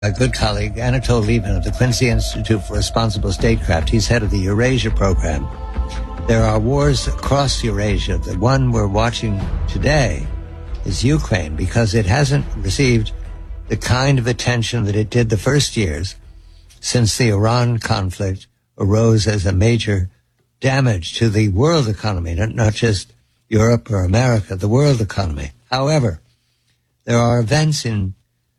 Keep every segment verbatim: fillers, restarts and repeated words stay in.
A good colleague, Anatol Lieberman of the Quincy Institute for Responsible Statecraft. He's head of the Eurasia program. There are wars across Eurasia. The one we're watching today is Ukraine, because it hasn't received the kind of attention that it did the first years since the Iran conflict arose as a major damage to the world economy, not, not just Europe or America, the world economy. However, there are events in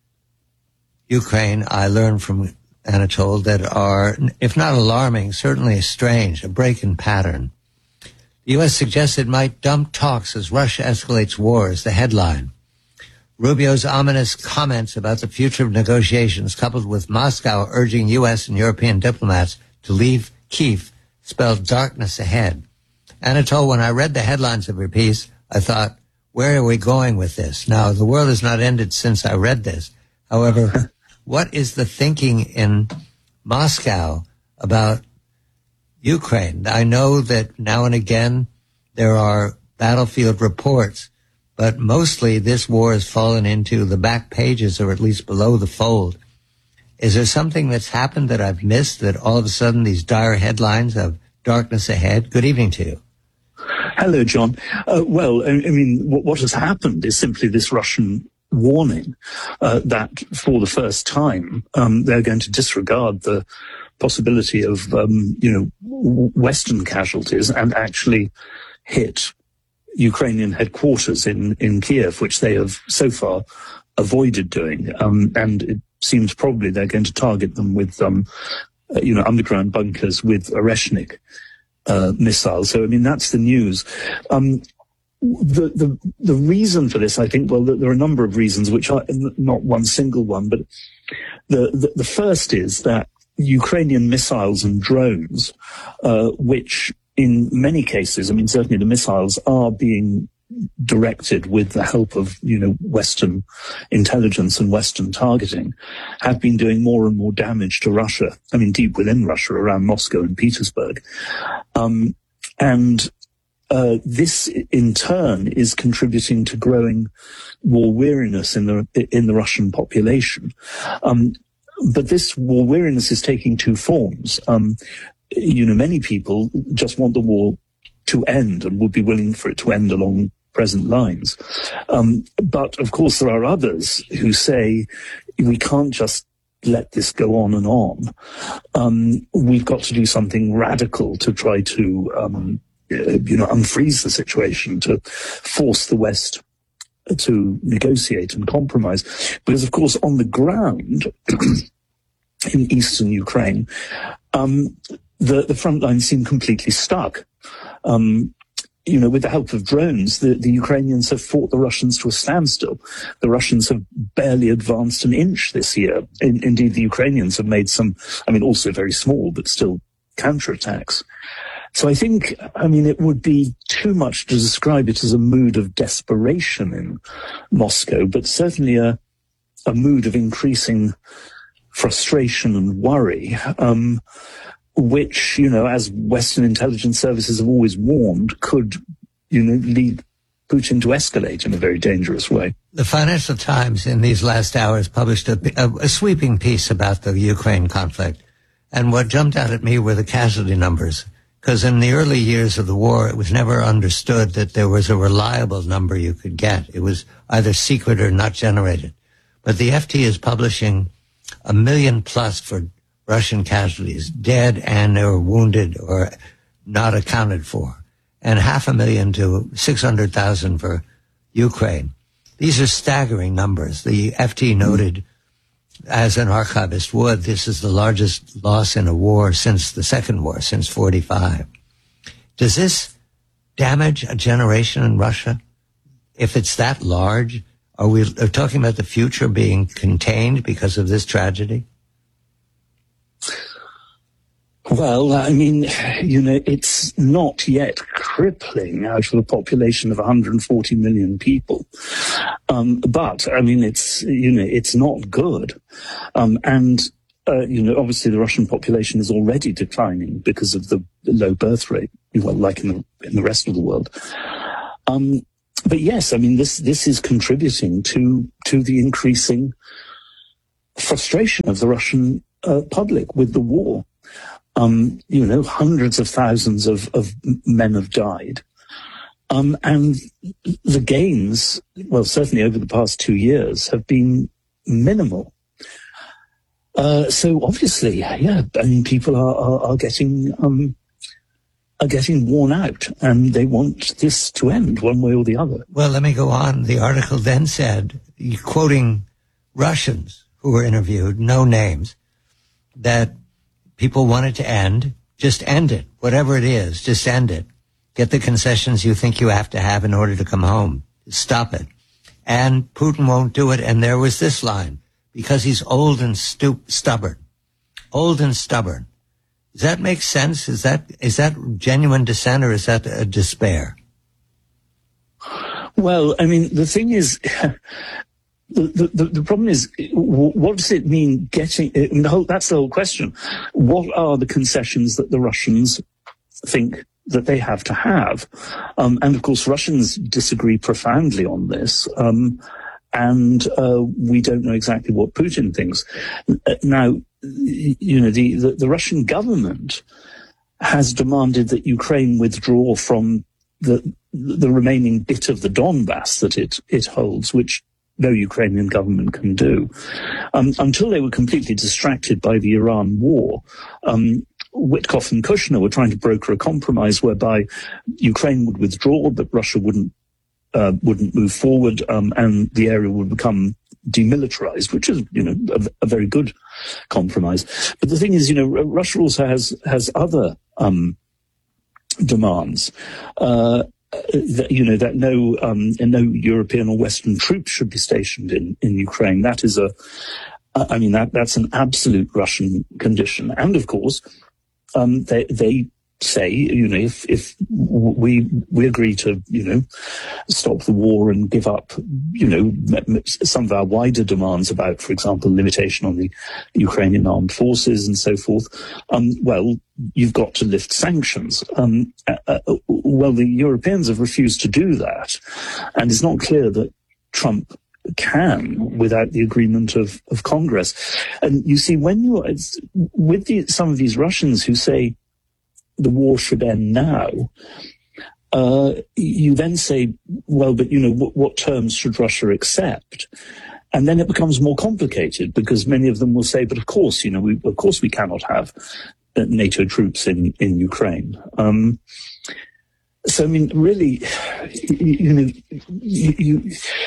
Ukraine, I learned from Anatol, that are, if not alarming, certainly strange, a break in pattern. The U S suggests it might dump talks as Russia escalates wars, the headline. Rubio's ominous comments about the future of negotiations, coupled with Moscow urging U S and European diplomats to leave Kyiv, spelled darkness ahead. Anatol, when I read the headlines of your piece, I thought, where are we going with this? Now, the world has not ended since I read this. However, what is the thinking in Moscow about Ukraine? I know that now and again there are battlefield reports, but mostly this war has fallen into the back pages, or at least below the fold. Is there something that's happened that I've missed, that all of a sudden these dire headlines of darkness ahead? Good evening to you. Hello, John. Uh, well, I, I mean, what, what has happened is simply this Russian warning uh, that for the first time um, they're going to disregard the possibility of, um, you know, Western casualties and actually hit Ukrainian headquarters in, in Kiev, which they have so far avoided doing. Um, and it seems probably they're going to target them with, um, uh, you know, underground bunkers with Oreshnik uh, missiles. So, I mean, that's the news. Um, The, the the reason for this, I think, well, there are a number of reasons, which are not one single one, but the the, the first is that Ukrainian missiles and drones, uh, which in many cases, I mean, certainly the missiles are being directed with the help of, you know, Western intelligence and Western targeting, have been doing more and more damage to Russia. I mean, deep within Russia, around Moscow and Petersburg, um, and Uh, this, in turn, is contributing to growing war weariness in the in the Russian population. Um, but this war weariness is taking two forms. Um, you know, many people just want the war to end and would be willing for it to end along present lines. Um, but, of course, there are others who say we can't just let this go on and on. Um, we've got to do something radical to try to Um, you know, unfreeze the situation, to force the West to negotiate and compromise. Because, of course, on the ground in eastern Ukraine, um, the, the front lines seem completely stuck. Um, you know, with the help of drones, the, the Ukrainians have fought the Russians to a standstill. The Russians have barely advanced an inch this year. In, indeed, the Ukrainians have made some, I mean, also very small, but still counterattacks. So I think, I mean, it would be too much to describe it as a mood of desperation in Moscow, but certainly a, a mood of increasing frustration and worry, um, which, you know, as Western intelligence services have always warned, could, you know, lead Putin to escalate in a very dangerous way. The Financial Times in these last hours published a, a, a sweeping piece about the Ukraine conflict. And what jumped out at me were the casualty numbers. Because in the early years of the war, it was never understood that there was a reliable number you could get. It was either secret or not generated. But the F T is publishing a million plus for Russian casualties, dead and or wounded or not accounted for, and half a million to six hundred thousand for Ukraine. These are staggering numbers. The F T noted, as an archivist would, this is the largest loss in a war since the Second War, since forty-five. Does this damage a generation in Russia? If it's that large, are we talking about the future being contained because of this tragedy? Well, I mean, you know, it's not yet crippling out of a population of one hundred forty million people. Um, but, I mean, it's, you know, it's not good. Um, and, uh, you know, obviously the Russian population is already declining because of the low birth rate, well, like in the, in the rest of the world. Um, but yes, I mean, this, this is contributing to, to the increasing frustration of the Russian uh, public with the war. Um, you know, hundreds of thousands of, of men have died. Um, and the gains, well, certainly over the past two years, have been minimal. Uh, so obviously, yeah, I mean, people are, are, are getting um, are getting worn out, and they want this to end one way or the other. Well, let me go on. The article then said, quoting Russians who were interviewed, no names, that people wanted to end, just end it. Whatever it is, just end it. Get the concessions you think you have to have in order to come home. Stop it. And Putin won't do it. And there was this line, because he's old and stu- stubborn. Old and stubborn. Does that make sense? Is that is that genuine dissent, or is that a despair? Well, I mean, the thing is, the, the, the problem is, what does it mean getting, I mean, the whole, that's the whole question. What are the concessions that the Russians think that they have to have? Um, and of course, Russians disagree profoundly on this. Um, and uh, we don't know exactly what Putin thinks. Now, you know, the, the, the Russian government has demanded that Ukraine withdraw from the the remaining bit of the Donbass that it, it holds, which no Ukrainian government can do. Um, until they were completely distracted by the Iran war, um, Witkoff and Kushner were trying to broker a compromise whereby Ukraine would withdraw, but Russia wouldn't uh, wouldn't move forward, um, and the area would become demilitarized, which is, you know, a, a very good compromise. But the thing is, you know, Russia also has has other um, demands. Uh, that, you know, that no um, no European or Western troops should be stationed in in Ukraine. That is a, I mean, that that's an absolute Russian condition. And of course, um, they they say, you know, if if we we agree to, you know, stop the war and give up, you know, some of our wider demands about, for example, limitation on the Ukrainian armed forces and so forth, um, well, you've got to lift sanctions. Um, uh, well, the Europeans have refused to do that, and it's not clear that Trump can without the agreement of, of Congress. And you see, when you it's, with the, some of these Russians who say the war should end now, uh, you then say, well, but, you know, w- what terms should Russia accept? And then it becomes more complicated, because many of them will say, but of course, you know, we, of course we cannot have NATO troops in, in Ukraine. Um, so, I mean, really, you, you know, you, you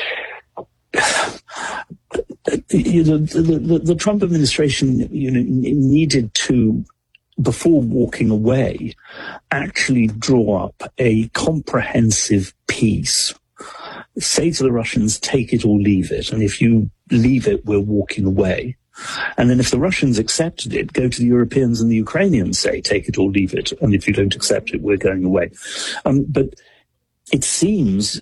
You know, the, the, the Trump administration, you know, needed to, before walking away, actually draw up a comprehensive peace. Say to the Russians, take it or leave it. And if you leave it, we're walking away. And then if the Russians accepted it, go to the Europeans and the Ukrainians, say, take it or leave it. And if you don't accept it, we're going away. Um, but it seems,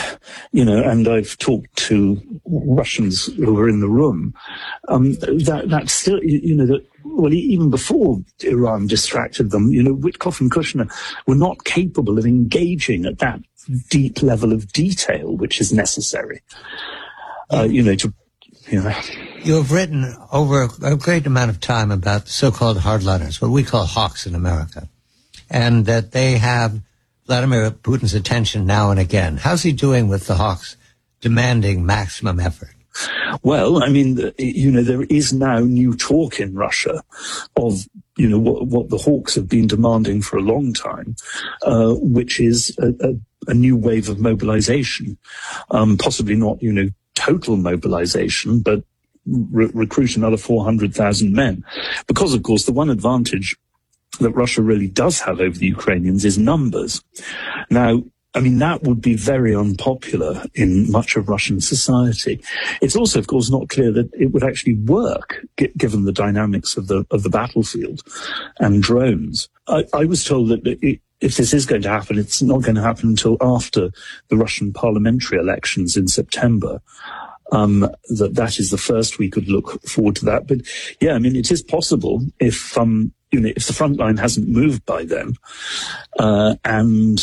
you know, and I've talked to Russians who were in the room, um, that, that still, you know, that, well, even before Iran distracted them, you know, Witkoff and Kushner were not capable of engaging at that deep level of detail which is necessary, uh, you know, to, you know. You have written over a great amount of time about the so-called hardliners, what we call hawks in America, and that they have Vladimir Putin's attention now and again. How's he doing with the hawks demanding maximum effort? Well, I mean, you know, there is now new talk in Russia of, you know, what, what the hawks have been demanding for a long time, uh, which is a, a, a new wave of mobilization. Um, possibly not, you know, total mobilization, but re- recruit another four hundred thousand men. Because, of course, the one advantage that Russia really does have over the Ukrainians is numbers. Now, I mean, that would be very unpopular in much of Russian society. It's also, of course, not clear that it would actually work, g- given the dynamics of the of the battlefield and drones. I, I was told that it, if this is going to happen, it's not going to happen until after the Russian parliamentary elections in September. Um, that that is the first we could look forward to that. But yeah, I mean, it is possible if um, you know, if the front line hasn't moved by then, uh, and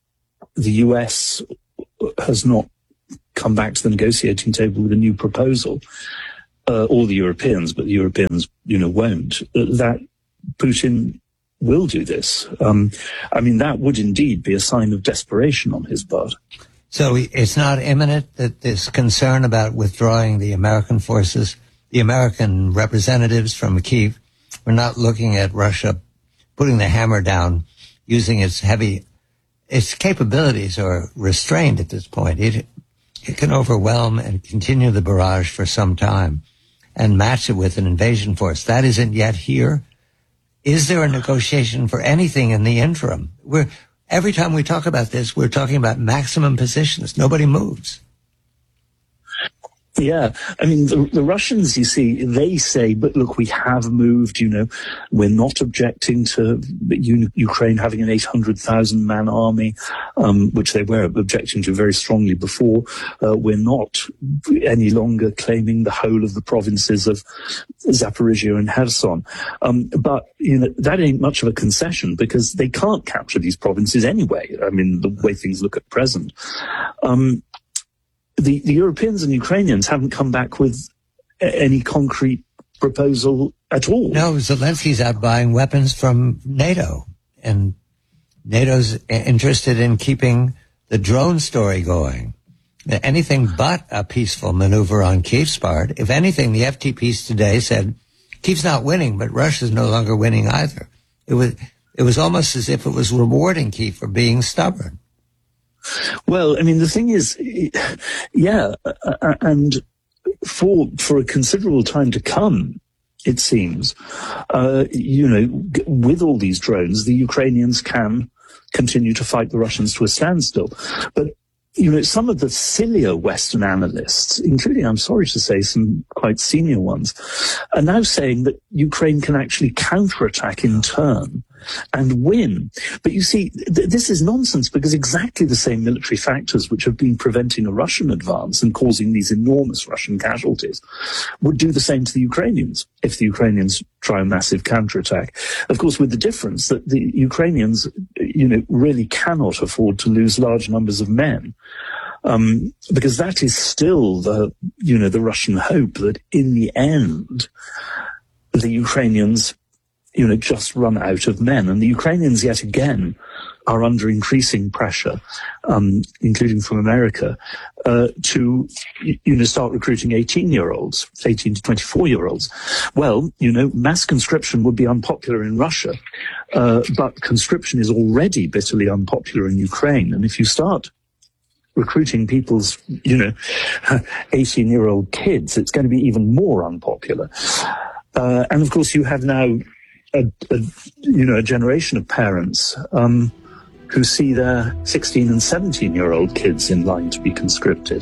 the U S has not come back to the negotiating table with a new proposal, uh, all the Europeans, but the Europeans, you know, won't, that Putin will do this. Um, I mean, that would indeed be a sign of desperation on his part. So it's not imminent that this concern about withdrawing the American forces, the American representatives from Kyiv, we're not looking at Russia putting the hammer down, using its heavy, its capabilities are restrained at this point. It, it can overwhelm and continue the barrage for some time and match it with an invasion force. That isn't yet here. Is there a negotiation for anything in the interim? We're, every time we talk about this, we're talking about maximum positions. Nobody moves. Yeah, I mean, the, the Russians, you see, they say, but look, we have moved, you know, we're not objecting to U- Ukraine having an eight hundred thousand man army, um, which they were objecting to very strongly before. Uh, we're not any longer claiming the whole of the provinces of Zaporizhia and Kherson. Um, but, you know, that ain't much of a concession because they can't capture these provinces anyway. I mean, the way things look at present. Um, The, the Europeans and Ukrainians haven't come back with a- any concrete proposal at all. No, Zelensky's out buying weapons from NATO, and NATO's interested in keeping the drone story going. Anything but a peaceful maneuver on Kyiv's part. If anything, the F T Ps today said Kyiv's not winning, but Russia's no longer winning either. It was it was almost as if it was rewarding Kyiv for being stubborn. Well, I mean, the thing is, yeah, uh, and for for a considerable time to come, it seems, uh, you know, with all these drones, the Ukrainians can continue to fight the Russians to a standstill. But, you know, some of the sillier Western analysts, including, I'm sorry to say, some quite senior ones, are now saying that Ukraine can actually counterattack in turn and win. But you see, th- this is nonsense because exactly the same military factors which have been preventing a Russian advance and causing these enormous Russian casualties would do the same to the Ukrainians if the Ukrainians try a massive counterattack. Of course, with the difference that the Ukrainians, you know, really cannot afford to lose large numbers of men. Um, because that is still the, you know, the Russian hope that in the end, the Ukrainians, you know, just run out of men. And the Ukrainians, yet again, are under increasing pressure, um, including from America, uh, to, you know, start recruiting eighteen-year-olds, eighteen to twenty-four-year-olds. Well, you know, mass conscription would be unpopular in Russia, uh, but conscription is already bitterly unpopular in Ukraine. And if you start recruiting people's, you know, eighteen-year-old kids, it's going to be even more unpopular. Uh, and of course, you have now A, a you know a generation of parents um, who see their sixteen and seventeen year old kids in line to be conscripted.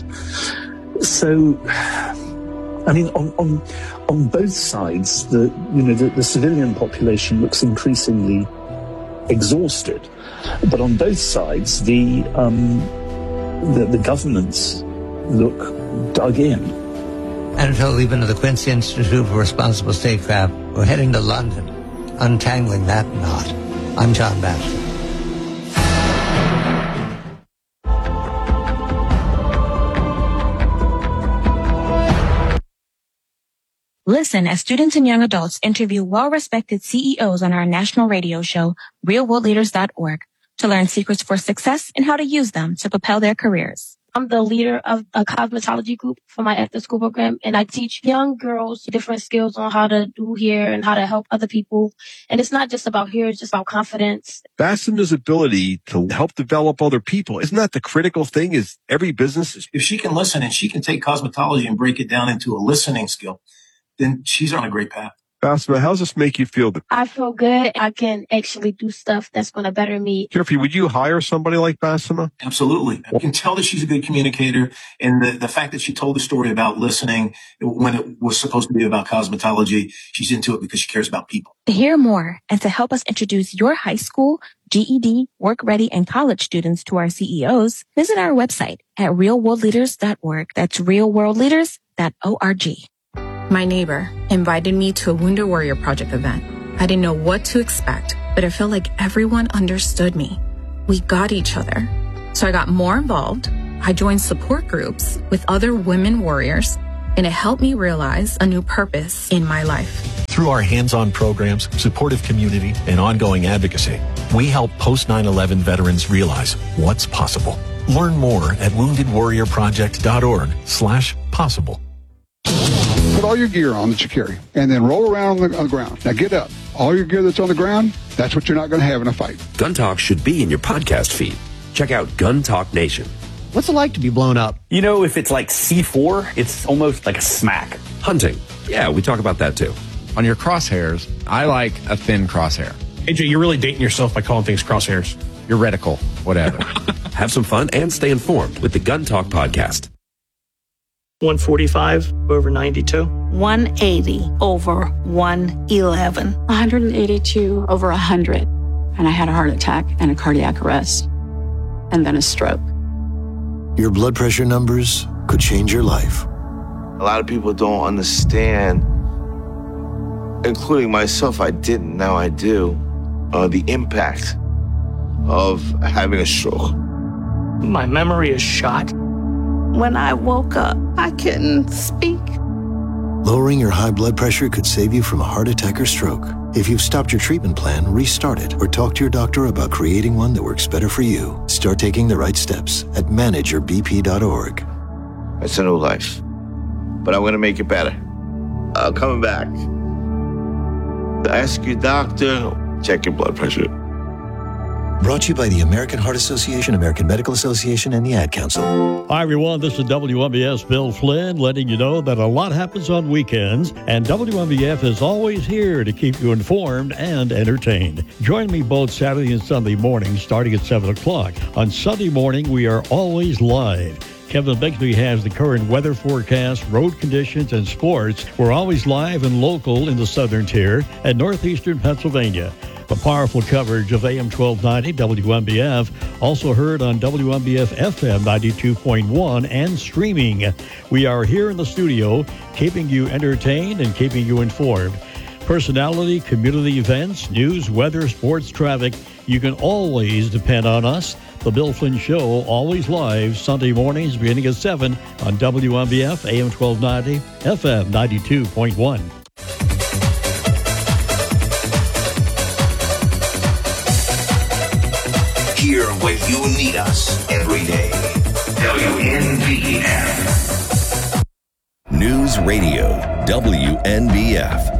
So, I mean, on on on both sides, the you know the, the civilian population looks increasingly exhausted, but on both sides, the um, the, the governments look dug in. Anatol Lieberman of the Quincy Institute for Responsible Statecraft. We're heading to London, untangling that knot. I'm John Batchelor. Listen as students and young adults interview well-respected C E Os on our national radio show, real world leaders dot org, to learn secrets for success and how to use them to propel their careers. I'm the leader of a cosmetology group for my after-school program, and I teach young girls different skills on how to do hair and how to help other people. And it's not just about hair, it's just about confidence. Basema's ability to help develop other people, isn't that the critical thing? Is every business... If she can listen and she can take cosmetology and break it down into a listening skill, then she's on a great path. Basema, how does this make you feel? I feel good. I can actually do stuff that's going to better me. Jeffrey, would you hire somebody like Basema? Absolutely. I can tell that she's a good communicator. And the, the fact that she told the story about listening when it was supposed to be about cosmetology, she's into it because she cares about people. To hear more and to help us introduce your high school, G E D, work ready, and college students to our C E Os, visit our website at real world leaders dot org. That's real world leaders dot org. My neighbor invited me to a Wounded Warrior Project event. I didn't know what to expect, but I felt like everyone understood me. We got each other. So I got more involved. I joined support groups with other women warriors, and it helped me realize a new purpose in my life. Through our hands-on programs, supportive community, and ongoing advocacy, we help post nine eleven veterans realize what's possible. Learn more at woundedwarriorproject.org slash possible. Put all your gear on that you carry, and then roll around on the, on the ground. Now get up. All your gear that's on the ground, that's what you're not going to have in a fight. Gun Talk should be in your podcast feed. Check out Gun Talk Nation. What's it like to be blown up? You know, if it's like C four, it's almost like a smack. Hunting. Yeah, we talk about that too. On your crosshairs, I like a thin crosshair. A J, you're really dating yourself by calling things crosshairs. Your reticle, whatever. Have some fun and stay informed with the Gun Talk podcast. one forty-five over ninety-two. one eighty over one eleven. one eighty-two over one hundred. And I had a heart attack and a cardiac arrest. And then a stroke. Your blood pressure numbers could change your life. A lot of people don't understand, including myself, I didn't, now I do, uh, the impact of having a stroke. My memory is shot. When I woke up, I couldn't speak. Lowering your high blood pressure could save you from a heart attack or stroke. If you've stopped your treatment plan, restart it or talk to your doctor about creating one that works better for you. Start taking the right steps at manage your b p dot org. It's a new life, but I'm going to make it better. I'm coming back. Ask your doctor, check your blood pressure. Brought to you by the American Heart Association, American Medical Association, and the Ad Council. Hi, everyone. This is W M B S Bill Flynn, letting you know that a lot happens on weekends, and W M B F is always here to keep you informed and entertained. Join me both Saturday and Sunday mornings starting at seven o'clock. On Sunday morning, we are always live. Kevin Bixby has the current weather forecast, road conditions, and sports. We're always live and local in the southern tier and northeastern Pennsylvania. The powerful coverage of A M twelve ninety W M B F, also heard on W M B F F M ninety-two point one and streaming. We are here in the studio, keeping you entertained and keeping you informed. Personality, community events, news, weather, sports, traffic. You can always depend on us. The Bill Flynn Show, always live, Sunday mornings beginning at seven on W M B F, A M twelve ninety, F M ninety-two point one. Here where you need us every day. W N B F. News Radio, W N B F.